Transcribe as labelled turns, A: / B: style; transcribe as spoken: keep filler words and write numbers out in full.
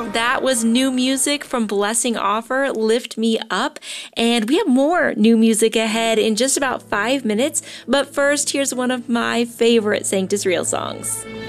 A: That was new music from Blessing Offor, Lift Me Up. And we have more new music ahead in just about five minutes. But first, here's one of my favorite Sanctus Real songs.